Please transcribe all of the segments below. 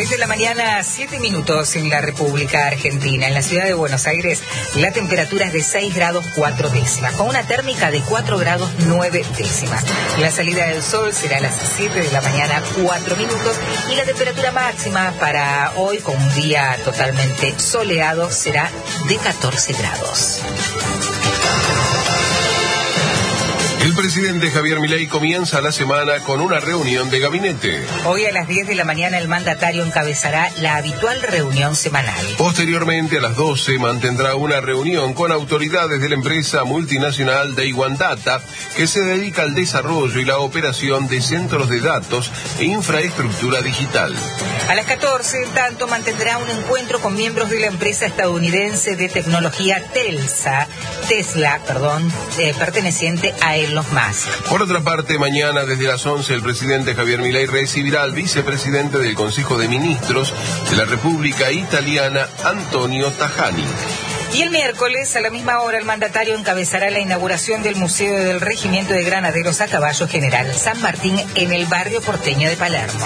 10 de la mañana, 7 minutos en la República Argentina. En la ciudad de Buenos Aires, la temperatura es de 6 grados 4 décimas, con una térmica de 4 grados 9 décimas. La salida del sol será a las 7 de la mañana, 4 minutos, y la temperatura máxima para hoy, con un día totalmente soleado, será de 14 grados. El presidente Javier Milei comienza la semana con una reunión de gabinete. Hoy a las 10 de la mañana el mandatario encabezará la habitual reunión semanal. Posteriormente, a las 12, mantendrá una reunión con autoridades de la empresa multinacional Day One Data, que se dedica al desarrollo y la operación de centros de datos e infraestructura digital. A las 14, en tanto, mantendrá un encuentro con miembros de la empresa estadounidense de tecnología Tesla, perteneciente a Elon Musk. Por otra parte, mañana desde las 11 el presidente Javier Milei recibirá al vicepresidente del Consejo de Ministros de la República Italiana, Antonio Tajani. Y el miércoles, a la misma hora, el mandatario encabezará la inauguración del Museo del Regimiento de Granaderos a Caballo General San Martín en el barrio porteño de Palermo.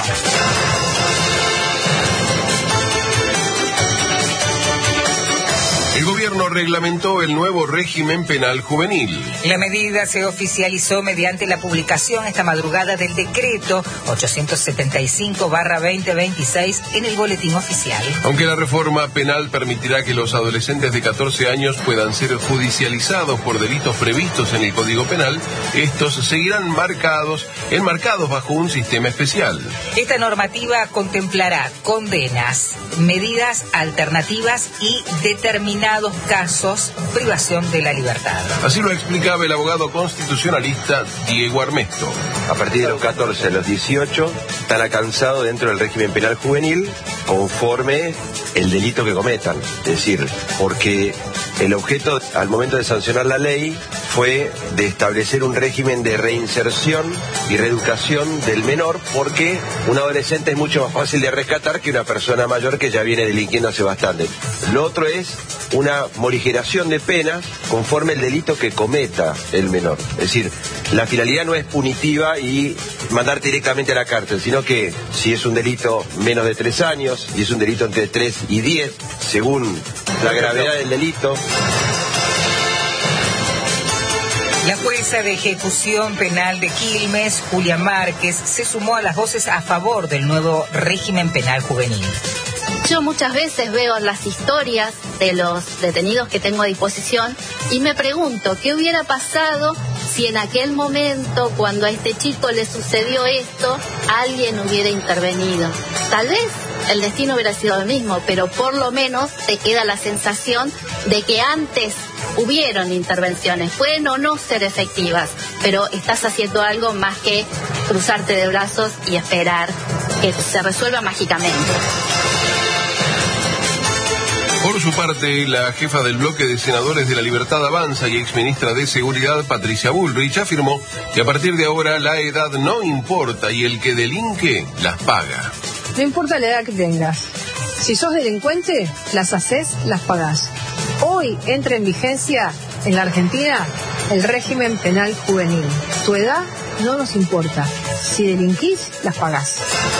El gobierno reglamentó el nuevo régimen penal juvenil. La medida se oficializó mediante la publicación esta madrugada del decreto 875/2026 en el boletín oficial. Aunque la reforma penal permitirá que los adolescentes de 14 años puedan ser judicializados por delitos previstos en el Código Penal, estos seguirán enmarcados bajo un sistema especial. Esta normativa contemplará condenas, medidas alternativas y determinados casos, privación de la libertad. Así lo explicaba el abogado constitucionalista Diego Armesto. A partir de los 14 a los 18 están alcanzados dentro del régimen penal juvenil conforme el delito que cometan. Es decir, porque el objeto al momento de sancionar la ley fue de establecer un régimen de reinserción y reeducación del menor, porque un adolescente es mucho más fácil de rescatar que una persona mayor que ya viene delinquiendo hace bastante. Lo otro es una morigeración de penas conforme el delito que cometa el menor. Es decir, la finalidad no es punitiva y mandar directamente a la cárcel, sino que si es un delito menos de 3 años y es un delito entre 3 y 10, según la gravedad del delito. La jueza de ejecución penal de Quilmes, Julia Márquez, se sumó a las voces a favor del nuevo régimen penal juvenil. Yo muchas veces veo las historias de los detenidos que tengo a disposición y me pregunto qué hubiera pasado si en aquel momento, cuando a este chico le sucedió esto, alguien hubiera intervenido. Tal vez el destino hubiera sido el mismo, pero por lo menos te queda la sensación de que antes hubieron intervenciones. Pueden o no ser efectivas, pero estás haciendo algo más que cruzarte de brazos y esperar que se resuelva mágicamente. Por su parte, la jefa del bloque de senadores de La Libertad Avanza y exministra de Seguridad, Patricia Bullrich, afirmó que a partir de ahora la edad no importa y el que delinque las paga. No importa la edad que tengas. Si sos delincuente, las haces, las pagás. Hoy entra en vigencia en la Argentina el régimen penal juvenil. Tu edad no nos importa. Si delinquís, las pagás.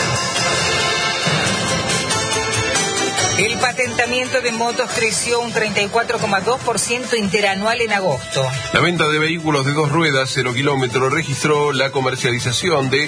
El patentamiento de motos creció un 34,2% interanual en agosto. La venta de vehículos de 2 ruedas, 0 kilómetros, registró la comercialización de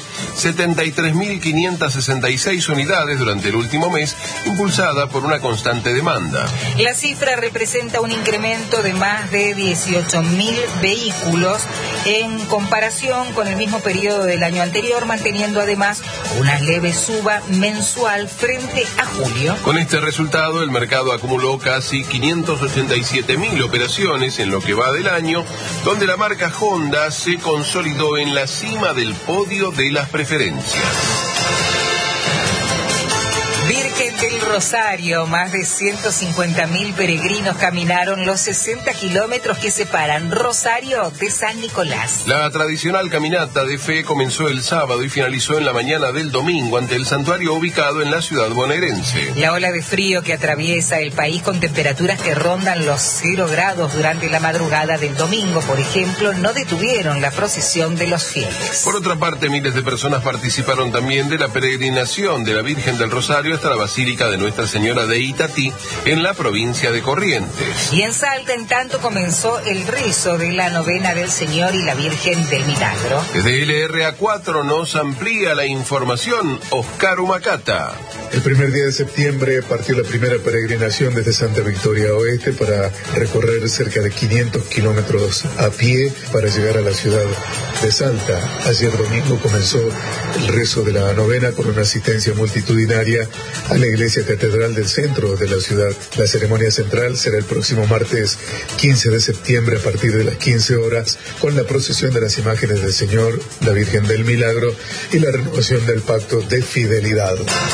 73.566 unidades durante el último mes, impulsada por una constante demanda. La cifra representa un incremento de más de 18.000 vehículos en comparación con el mismo periodo del año anterior, manteniendo además una leve suba mensual frente a julio. Con este resultado, el mercado acumuló casi 587.000 operaciones en lo que va del año, donde la marca Honda se consolidó en la cima del podio de las preferencias. Virgen del Rosario, más de 150.000 peregrinos caminaron los 60 kilómetros que separan Rosario de San Nicolás. La tradicional caminata de fe comenzó el sábado y finalizó en la mañana del domingo ante el santuario ubicado en la ciudad bonaerense. La ola de frío que atraviesa el país con temperaturas que rondan los 0 grados durante la madrugada del domingo, por ejemplo, no detuvieron la procesión de los fieles. Por otra parte, miles de personas participaron también de la peregrinación de la Virgen del Rosario hasta la Basílica de Nuestra Señora de Itatí, en la provincia de Corrientes. Y en Salta, en tanto, comenzó el rezo de la novena del Señor y la Virgen del Milagro. Desde LRA4 nos amplía la información Oscar Humacata. El primer día de septiembre partió la primera peregrinación desde Santa Victoria Oeste para recorrer cerca de 500 kilómetros a pie para llegar a la ciudad de Salta. Ayer domingo comenzó el rezo de la novena con una asistencia multitudinaria a la iglesia catedral del centro de la ciudad. La ceremonia central será el próximo martes 15 de septiembre a partir de las 15 horas con la procesión de las imágenes del Señor, la Virgen del Milagro y la renovación del pacto de fidelidad.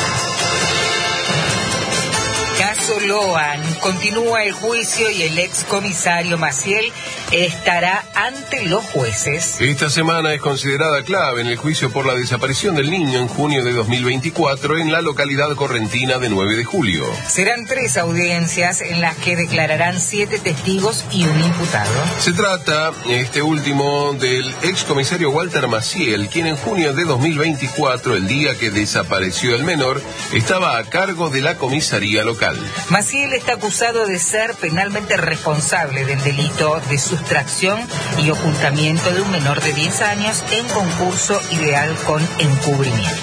Caso Loan, continúa el juicio y el excomisario Maciel estará ante los jueces. Esta semana es considerada clave en el juicio por la desaparición del niño en junio de 2024 en la localidad correntina de 9 de julio. Serán 3 audiencias en las que declararán 7 testigos y un imputado. Se trata, este último, del excomisario Walter Maciel, quien en junio de 2024, el día que desapareció el menor, estaba a cargo de la comisaría local. Maciel está acusado de ser penalmente responsable del delito de sustracción y ocultamiento de un menor de 10 años en concurso ideal con encubrimiento.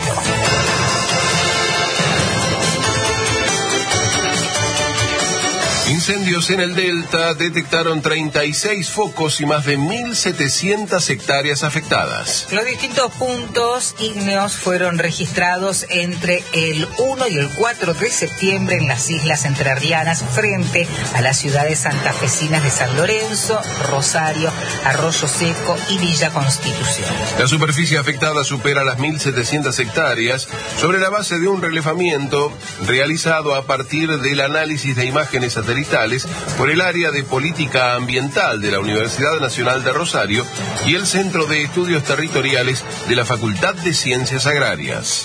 Incendios en el Delta detectaron 36 focos y más de 1.700 hectáreas afectadas. Los distintos puntos ígneos fueron registrados entre el 1 y el 4 de septiembre en las islas entrerrianas frente a las ciudades santafesinas de San Lorenzo, Rosario, Arroyo Seco y Villa Constitución. La superficie afectada supera las 1.700 hectáreas sobre la base de un relevamiento realizado a partir del análisis de imágenes satelitales por el área de política ambiental de la Universidad Nacional de Rosario y el Centro de Estudios Territoriales de la Facultad de Ciencias Agrarias.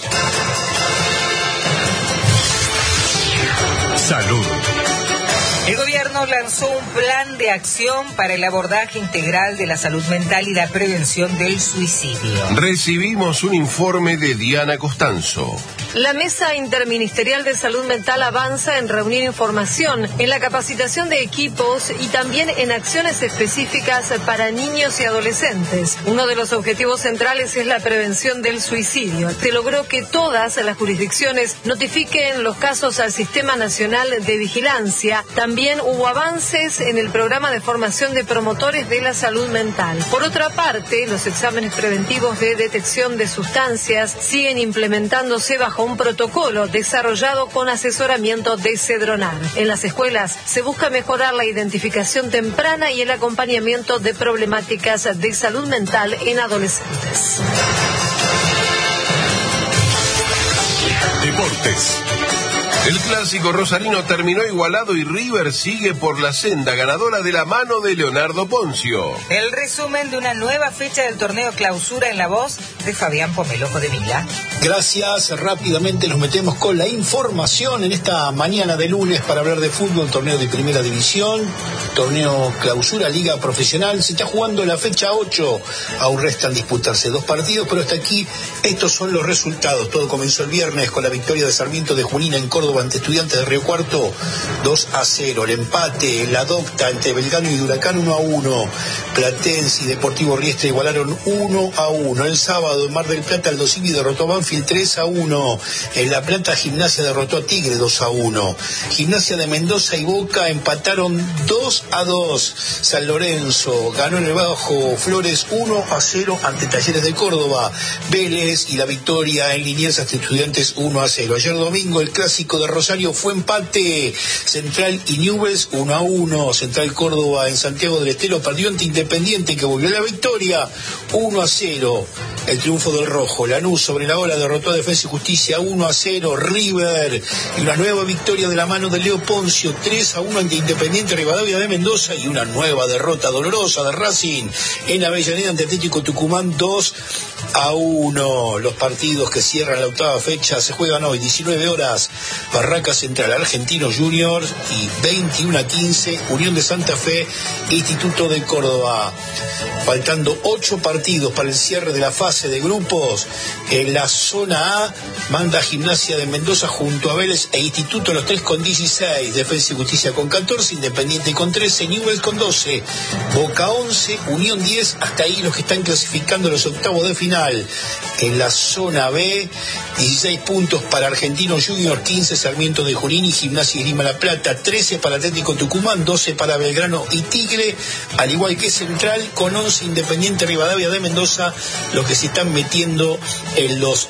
Salud. El gobierno lanzó un plan de acción para el abordaje integral de la salud mental y la prevención del suicidio. Recibimos un informe de Diana Costanzo. La Mesa Interministerial de Salud Mental avanza en reunir información, en la capacitación de equipos y también en acciones específicas para niños y adolescentes. Uno de los objetivos centrales es la prevención del suicidio. Se logró que todas las jurisdicciones notifiquen los casos al Sistema Nacional de Vigilancia. También hubo avances en el programa de formación de promotores de la salud mental. Por otra parte, los exámenes preventivos de detección de sustancias siguen implementándose bajo un protocolo desarrollado con asesoramiento de Cedronar. En las escuelas se busca mejorar la identificación temprana y el acompañamiento de problemáticas de salud mental en adolescentes. Deportes. El clásico rosarino terminó igualado y River sigue por la senda ganadora de la mano de Leonardo Poncio. El resumen de una nueva fecha del torneo Clausura en la voz de Fabián Pomeloco de Villa. Gracias, rápidamente nos metemos con la información en esta mañana de lunes para hablar de fútbol, torneo de primera división, torneo Clausura, liga profesional. Se está jugando la fecha 8, aún restan disputarse 2 partidos, pero hasta aquí estos son los resultados. Todo comenzó el viernes con la victoria de Sarmiento de Junín en Córdoba ante Estudiantes de Río Cuarto, 2-0. El empate, la docta entre Belgrano y Huracán, 1-1. Platense y Deportivo Riestra igualaron 1-1. El sábado en Mar del Plata, Aldo Civi derrotó a Banfield 3-1. En La Plata, Gimnasia derrotó a Tigre 2-1. Gimnasia de Mendoza y Boca empataron 2-2. San Lorenzo ganó en el Bajo Flores 1-0 ante Talleres de Córdoba. Vélez y la victoria en Liniers ante Estudiantes 1-0. Ayer domingo el clásico de de Rosario fue empate. Central y Newell's 1-1. Central Córdoba en Santiago del Estero perdió ante Independiente, que volvió a la victoria 1-0. El triunfo del rojo. Lanús sobre la hora derrotó a Defensa y Justicia 1-0. River y una nueva victoria de la mano de Leo Poncio 3-1 ante Independiente Rivadavia de Mendoza, y una nueva derrota dolorosa de Racing en Avellaneda ante Atlético Tucumán 2-1. Los partidos que cierran la octava fecha se juegan hoy, 19 horas, Barraca Central Argentinos Juniors, y 21-15 Unión de Santa Fe Instituto de Córdoba. Faltando 8 partidos para el cierre de la fase de grupos, en la zona A manda Gimnasia de Mendoza junto a Vélez e Instituto, los 3 con 16, Defensa y Justicia con 14, Independiente con 13, Newell's con 12, Boca 11, Unión 10, hasta ahí los que están clasificando los octavos de final. En la zona B, 16 puntos para Argentinos Juniors, 15 Sarmiento de Junín y Gimnasia y Grima La Plata, 13 para Atlético Tucumán, 12 para Belgrano y Tigre, al igual que Central con 11, Independiente Rivadavia de Mendoza, los que se están metiendo en los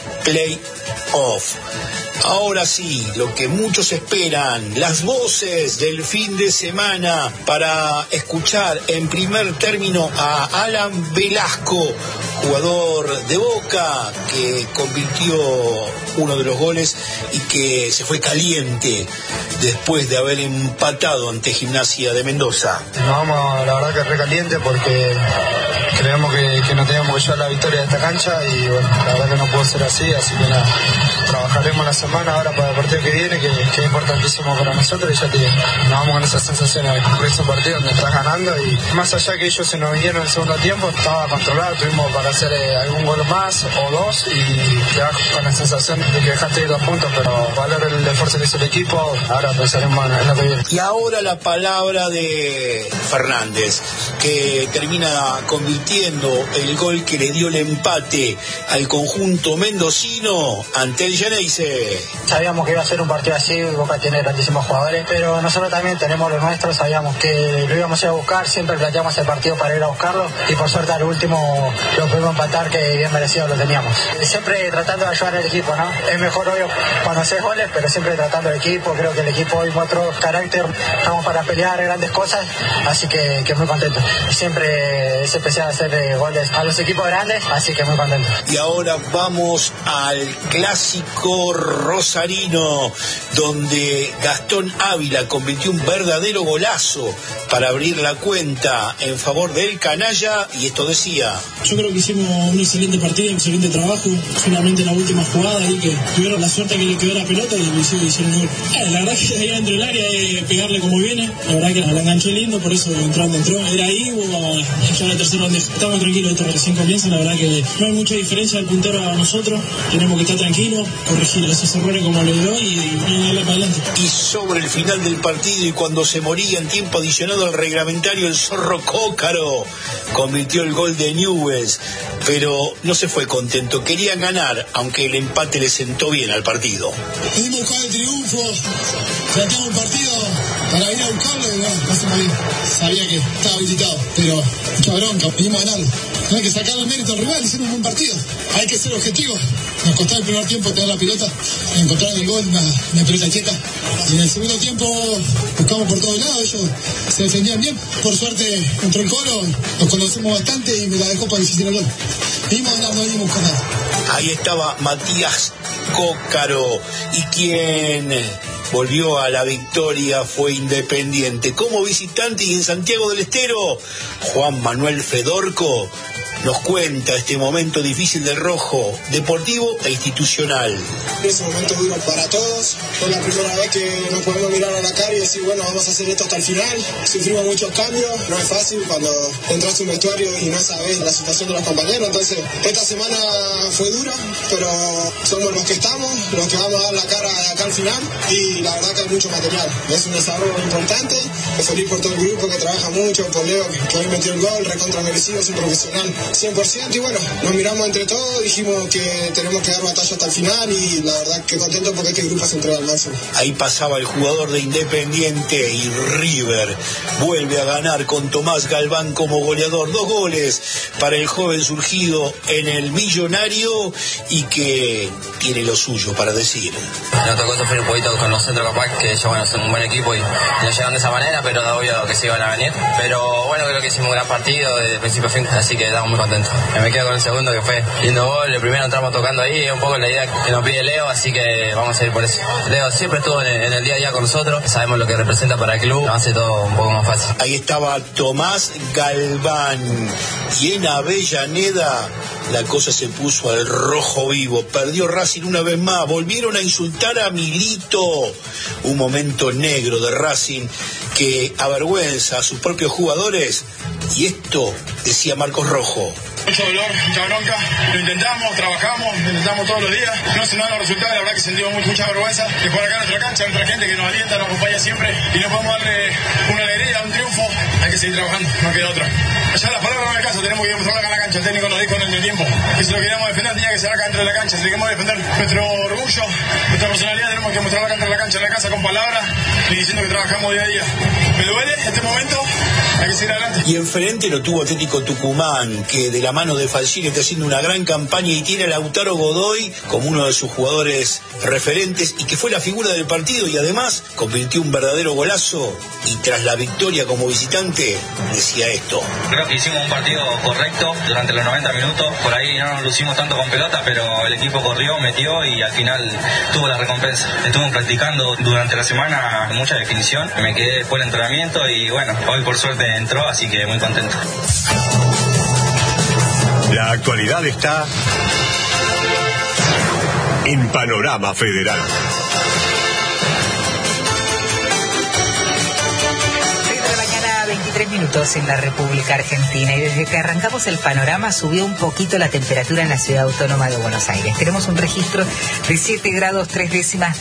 play-off. Ahora sí, lo que muchos esperan, las voces del fin de semana, para escuchar en primer término a Alan Velasco, jugador de Boca, que convirtió uno de los goles y que se fue caliente después de haber empatado ante Gimnasia de Mendoza. Nos vamos, la verdad que re caliente, porque creemos que no teníamos que llevar la victoria de esta cancha, y bueno, la verdad que no pudo ser así que nada, trabajaremos la semana ahora para el partido que viene, que es importantísimo para nosotros, y ya te digo, nos vamos con esas sensaciones de ese partido donde estás ganando, y más allá que ellos se nos vinieron en el segundo tiempo, estaba controlado, tuvimos para hacer algún gol más o 2, y quedás con la sensación de que dejaste ir 2 puntos, pero valoro el esfuerzo que hizo el equipo, ahora pensaremos en lo que viene. Y ahora la palabra de Fernández, que termina convirtiendo el gol que le dio el empate al conjunto mendocino ante el Geneise. Sabíamos que iba a ser un partido así, Boca tiene grandísimos jugadores, pero nosotros también tenemos los nuestros, sabíamos que lo íbamos a ir a buscar, siempre planteamos el partido para ir a buscarlo, y por suerte al último lo pudimos empatar, que bien merecido lo teníamos. Siempre tratando de ayudar al equipo, ¿no? Es mejor obvio cuando haces goles, pero siempre tratando al equipo. Creo que el equipo hoy mostró carácter, estamos para pelear grandes cosas, así que muy contento. Siempre es especial hacer goles a los equipos grandes, así que muy contento. Y ahora vamos al clásico rosarino, donde Gastón Ávila convirtió un verdadero golazo para abrir la cuenta en favor del canalla, y esto decía: yo creo que hicimos un excelente partido, un excelente trabajo, solamente en la última jugada ahí que tuvieron la suerte que le quedó la pelota y hicieron un gol. La verdad que ahí dentro del área pegarle como viene, la verdad que la enganchó lindo, por eso entró, era ahí o ya la tercera bandeja. Estamos tranquilos, esto recién comienza, la verdad que no hay mucha diferencia del puntero a nosotros, tenemos que estar tranquilos, corregir esos errores como lo dio y darle para adelante. Y sobre el final del partido, y cuando se moría en tiempo adicionado al reglamentario, el Zorro Cócaro convirtió el gol de Newell's, pero no se fue contento, querían ganar, aunque el empate le sentó bien al partido. Venimos a buscar el triunfo, tratamos un partido para ir a buscarlo, y bueno, pasamos bien. Sabía que estaba habilitado, pero mucha bronca, venimos a ganar. No hay que sacar el mérito al rival, hicimos un buen partido. Hay que ser objetivos. Nos costó el primer tiempo tener la pelota, encontrar el gol, una pelota quieta. Y en el segundo tiempo buscamos por todos lados, ellos se defendían bien. Por suerte entró el Colo, nos conocemos bastante y me la dejó para que se hiciera el gol. Vimos a ganar, no vimos con nada. Ahí estaba Matías Cócaro, y quien volvió a la victoria fue Independiente. Como visitante y en Santiago del Estero, Juan Manuel Fedorco nos cuenta este momento difícil del rojo, deportivo e institucional. Es un momento duro para todos, es la primera vez que nos podemos mirar a la cara y decir, bueno, vamos a hacer esto hasta el final. Sufrimos muchos cambios, no es fácil cuando entras a un vestuario y no sabes la situación de los compañeros, entonces esta semana fue dura, pero somos los que estamos, los que vamos a dar la cara de acá al final, y la verdad que hay mucho material, es un desarrollo importante, es feliz por todo el grupo que trabaja mucho, por Leo que hoy metió el gol, recontra merecido, es un profesional 100%, y bueno, nos miramos entre todos, dijimos que tenemos que dar batalla hasta el final, y la verdad que contento porque este grupo se entrega al máximo. Ahí pasaba el jugador de Independiente, y River vuelve a ganar con Tomás Galván como goleador. 2 goles para el joven surgido en el Millonario, y que tiene lo suyo para decir. Nos tocó sufrir un poquito con nosotros capaz, que ellos bueno, son un buen equipo y nos llegaron de esa manera, pero da obvio que se iban a venir. Pero bueno, creo que hicimos un gran partido de principio a fin, así que estamos muy contentos. Me quedo con el segundo, que fue lindo gol. El primero entramos tocando ahí, es un poco la idea que nos pide Leo, así que vamos a ir por eso. Leo siempre estuvo en el día a día con nosotros, sabemos lo que representa para el club, hace todo un poco más fácil. Ahí estaba Tomás Galván, y en Avellaneda la cosa se puso al rojo vivo. Perdió Racing una vez más, volvieron a insultar a Milito. Un momento negro de Racing que avergüenza a sus propios jugadores, y esto decía Marcos Rojo. Mucho dolor, mucha bronca, lo intentamos todos los días, no se nos dan los resultados, la verdad que sentimos mucha vergüenza de jugar acá en nuestra cancha, nuestra gente que nos alienta, nos acompaña siempre y no podemos darle una alegría, un triunfo, hay que seguir trabajando, no queda otra. Ya las palabras no me caso, tenemos que demostrar acá en la cancha, el técnico nos dijo en el tiempo que si lo queríamos defender tenía que ser acá dentro de la cancha, si queremos defender nuestro orgullo, nuestra personalidad, tenemos que mostrarlo acá dentro de la cancha, en la casa con palabras y diciendo que trabajamos día a día. Me duele este momento, hay que seguir adelante. Y enfrente lo tuvo Atlético Tucumán, que de la mano de Falcioni está haciendo una gran campaña y tiene a Lautaro Godoy como uno de sus jugadores referentes y que fue la figura del partido y además convirtió un verdadero golazo y tras la victoria como visitante decía esto. Creo que hicimos un partido correcto durante los 90 minutos, por ahí no nos lucimos tanto con pelota, pero el equipo corrió, metió y al final tuvo la recompensa. Estuvimos practicando durante la semana mucha definición, me quedé después del entrenamiento y bueno, hoy por suerte entró, así que muy contento. La actualidad está en Panorama Federal. 23 minutos en la República Argentina y desde que arrancamos el panorama subió un poquito la temperatura en la ciudad autónoma de Buenos Aires. Tenemos un registro de 7 grados 3 décimas